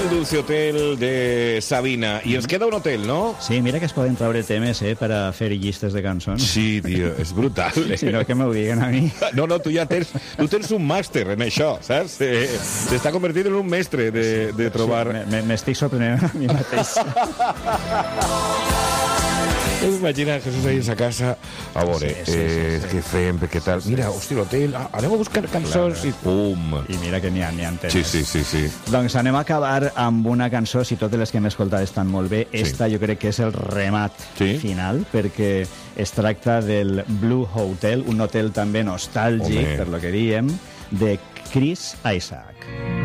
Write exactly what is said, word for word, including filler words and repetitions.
Dulce Hotel de Sabina. I ens queda un hotel, no? Sí, mira que es poden treure temes, eh, per a fer llistes de cançons. Sí, tio, és brutal. Eh? Si no, que m'ho diguen a mi. No, no, tu ja tens, tu tens un màster en això, saps? T'està convertint en un mestre de, de trobar... Sí, m'estic sorprenent a mi mateix. Imagina Jesús ahí en sa casa, a veure, sí, sí, sí, eh, sí. què fem, què tal? Mira, hosti, l'hotel, ah, anem a buscar cançons i pum. I mira que n'hi ha, n'hi ha temes. Sí, sí, sí, sí. Doncs anem a acabar amb una cançó, si totes les que hem escoltat estan molt bé. Esta jo crec que és el remat Sí. final, perquè es tracta del Blue Hotel, un hotel també nostàlgic, Home. per lo que diem, de Chris Isaak.